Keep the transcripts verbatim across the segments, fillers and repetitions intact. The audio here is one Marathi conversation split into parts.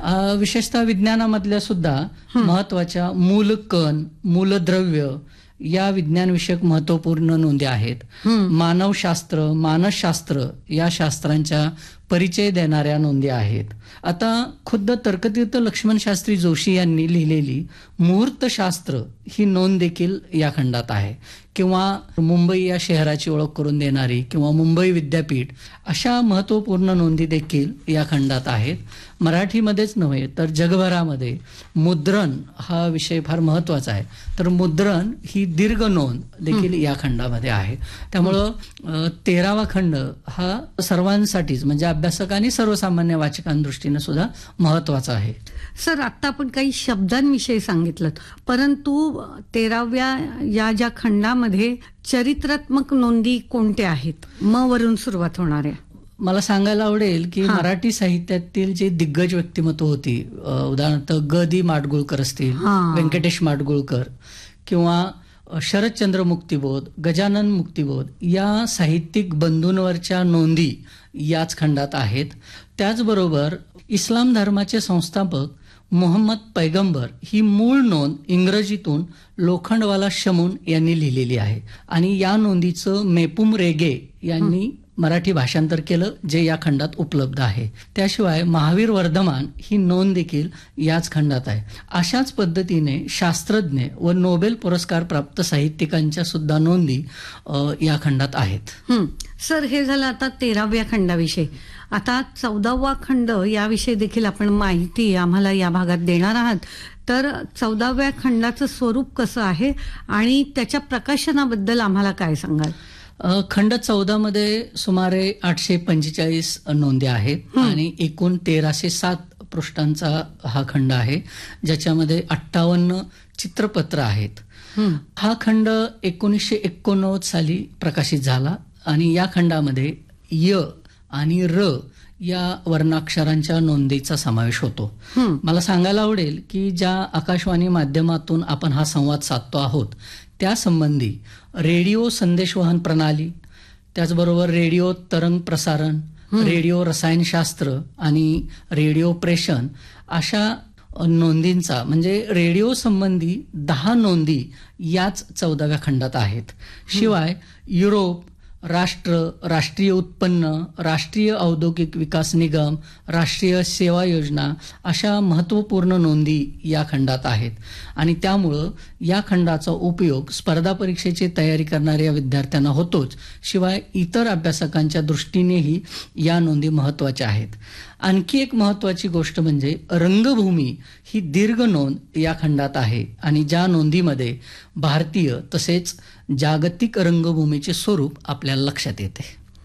अ, विशेषतः विज्ञानामधल्या सुद्धा महत्वाच्या मूलकण, मूलद्रव्य या विज्ञानविषयक महत्वपूर्ण नोंदी आहेत. मानवशास्त्र, मानसशास्त्र या शास्त्रांच्या परिचय देणाऱ्या नोंदी आहेत. आता खुद्द तर्कतीर्थ लक्ष्मण शास्त्री जोशी यांनी लिहिलेली मुहूर्तशास्त्र ही नोंद देखील या खंडात आहे. किंवा मुंबई या शहराची ओळख करून देणारी किंवा मुंबई विद्यापीठ अशा महत्वपूर्ण नोंदी देखील या खंडात आहेत. मराठीमध्येच नव्हे तर जगभरामध्ये मुद्रण हा विषय फार महत्वाचा आहे. तर मुद्रण ही दीर्घ नोंद देखील या खंडामध्ये आहे. त्यामुळं अ, तेरावा खंड हा सर्वांसाठीच म्हणजे अभ्यासक आणि सर्वसामान्य वाचकांदृष्टीने सुद्धा महत्वाचा आहे. सर, आता आपण काही शब्दांविषयी सांगितलं, परंतु तेराव्या या ज्या खंडामध्ये चरित्रात्मक नोंदी कोणत्या आहेत? म वरून सुरुवात होणाऱ्या. मला सांगायला आवडेल की हा. मराठी साहित्यातील जे दिग्गज व्यक्तिमत्व होती, अ, उदाहरणार्थ ग दि माडगुळकर असतील, हा. व्यंकटेश माडगुळकर किंवा अ, शरदचंद्र मुक्तिबोध, गजानन मुक्तिबोध या साहित्यिक बंधूंवरच्या नोंदी याच खंडात आहेत. त्याचबरोबर इस्लाम धर्माचे संस्थापक मोहम्मद पैगंबर ही मूळ नोंद इंग्रजीतून लोखंडवाला शमून यांनी लिहिलेली आहे आणि या नोंदीचं मेपुम रेगे यांनी मराठी भाषांतर केलं, जे या खंडात उपलब्ध आहे. त्याशिवाय महावीर वर्धमान ही नोंद देखील याच खंडात आहे. अशाच पद्धतीने शास्त्रज्ञ व नोबेल पुरस्कार प्राप्त साहित्यिकांच्या सुद्धा नोंदी अ, या खंडात आहेत. हं. सर, हे झालं आता तेराव्या खंडाविषयी. आता चौदावा खंड याविषयी देखील आपण माहिती आम्हाला या भागात देणार आहात. तर चौदाव्या खंडाचं स्वरूप कसं आहे आणि त्याच्या प्रकाशनाबद्दल आम्हाला काय सांगाल? अ, खंड चौदा मध्ये सुमारे आठशे पंचेचाळीस नोंदी आहेत आणि एकूण तेराशे सात पृष्ठांचा हा खंड आहे, ज्याच्यामध्ये अठ्ठावन्न चित्रपत्र आहेत. हा खंड एकोणीसशे एकोणनव्वद साली प्रकाशित झाला आणि या खंडामध्ये य आणि र या वर्णाक्षरांच्या नोंदीचा समावेश होतो. मला सांगायला आवडेल की ज्या आकाशवाणी माध्यमातून आपण हा संवाद साधतो आहोत त्यासंबंधी रेडिओ संदेशवहन प्रणाली, त्याचबरोबर रेडिओ तरंग प्रसारण, रेडिओ रसायनशास्त्र आणि रेडिओ प्रेषण अशा नोंदींचा म्हणजे रेडिओ संबंधी दहा नोंदी याच चौदाव्या खंडात आहेत. शिवाय युरोप, राष्ट्र, राष्ट्रीय उत्पन्न, राष्ट्रीय औद्योगिक विकास निगम, राष्ट्रीय सेवा योजना अशा महत्त्वपूर्ण नोंदी या खंडात आहेत आणि त्यामुळं या खंडाचा उपयोग स्पर्धा परीक्षेची तयारी करणाऱ्या विद्यार्थ्यांना होतोच, शिवाय इतर अभ्यासकांच्या दृष्टीनेही या नोंदी महत्त्वाच्या आहेत. आणखी एक महत्त्वाची गोष्ट म्हणजे रंगभूमी ही दीर्घ नोंद या खंडात आहे आणि ज्या नोंदीमध्ये भारतीय तसेच जागतिक रंगभूमीचे स्वरूप आपल्याला लक्षात येते.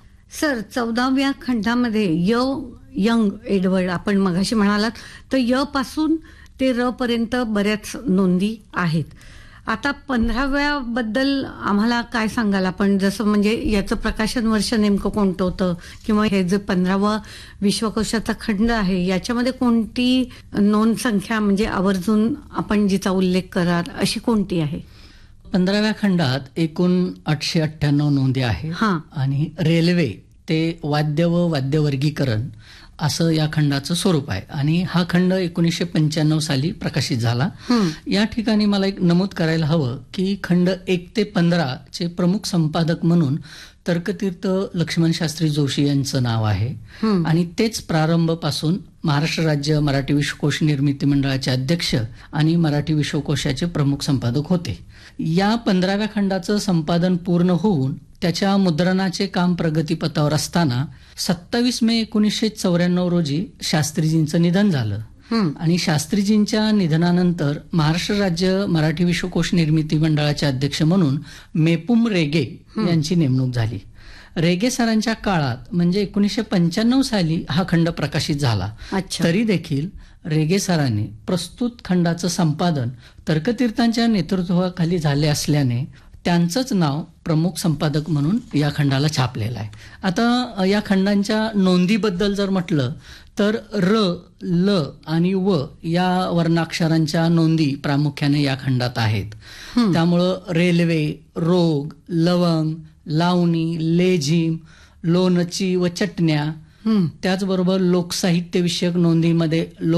सर, चौदाव्या खंडामध्ये य यंग एडवर्ड आपण मगाशी म्हणालात, तर य पासून ते र पर्यंत बऱ्याच नोंदी आहेत. आता पंधराव्या बद्दल आम्हाला काय सांगाल आपण? जसं म्हणजे याचं प्रकाशन वर्ष नेमकं कोणतं होतं किंवा हे जे पंधरावा विश्वकोशाचा खंड आहे याच्यामध्ये कोणती नोंद संख्या म्हणजे आवर्जून आपण जिचा उल्लेख कराल अशी कोणती आहे? पंधराव्या खंडात एकूण आठशे अठ्ठ्याण्णव नोंदी आहेत आणि रेल्वे ते वाद्य व वाद्यवर्गीकरण असं या खंडाचं स्वरूप आहे आणि हा खंड एकोणीसशे पंच्याण्णव साली प्रकाशित झाला. या ठिकाणी मला एक नमूद करायला हवं की खंड एक ते पंधरा चे प्रमुख संपादक म्हणून तर्कतीर्थ लक्ष्मण शास्त्री जोशी यांचं नाव आहे आणि तेच प्रारंभपासून महाराष्ट्र राज्य मराठी विश्वकोश निर्मिती मंडळाचे अध्यक्ष आणि मराठी विश्वकोशाचे प्रमुख संपादक होते. या पंधराव्या खंडाचं संपादन पूर्ण होऊन त्याच्या मुद्रणाचे काम प्रगतीपथावर असताना सत्तावीस मे एकोणीसशे चौऱ्याण्णव रोजी शास्त्रीजींचं निधन झालं आणि शास्त्रीजींच्या निधनानंतर महाराष्ट्र राज्य मराठी विश्वकोश निर्मिती मंडळाचे अध्यक्ष म्हणून मेपुम रेगे यांची नेमणूक झाली. रेगे सरांच्या काळात म्हणजे एकोणीसशे पंच्याण्णव साली हा खंड प्रकाशित झाला. तरी देखील रेगे सरांनी प्रस्तुत खंडाचं संपादन तर्कतीर्थांच्या नेतृत्वाखाली झाले असल्याने त्यांचंच नाव प्रमुख संपादक म्हणून या खंडाला छापलेलं आहे. आता या खंडांच्या नोंदीबद्दल जर म्हटलं तर र, ल आणि व या वर्णाक्षरांच्या नोंदी प्रामुख्याने या खंडात आहेत. त्यामुळं रेल्वे, रोग, लवंग, लावणी, लेझिम, लोणची व चटण्या, त्याचबरोबर लोकसाहित्य विषयक नोंदीमध्ये